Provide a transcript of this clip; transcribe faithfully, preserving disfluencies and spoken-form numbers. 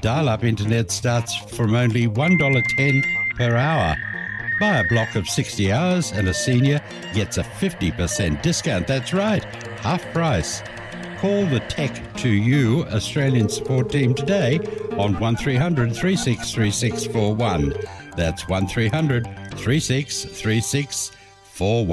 Dial-up internet starts from only one dollar ten per hour. Buy a block of sixty hours and a senior gets a fifty percent discount. That's right, half price. Call the Tech to You Australian support team today on one three hundred, three six three six four one. That's one three hundred, three six three six four one.